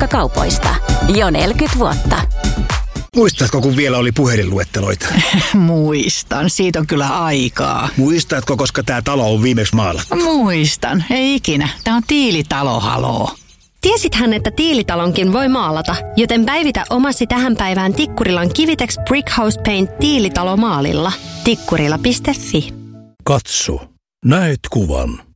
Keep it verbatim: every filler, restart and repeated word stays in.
verkkokaupoista. Jo neljäkymmentä vuotta. Muistatko, kun vielä oli puhelinluetteloita? Muistan, siitä on kyllä aikaa. Muistatko, koska tämä talo on viimeksi maalattu? Muistan, ei ikinä. Tämä on tiilitalo, haloo. Tiesithän, että tiilitalonkin voi maalata, joten päivitä omasi tähän päivään Tikkurilan Kivitex Brickhouse Paint tiilitalo maalilla. Tikkurila piste fi. Katso, näet kuvan.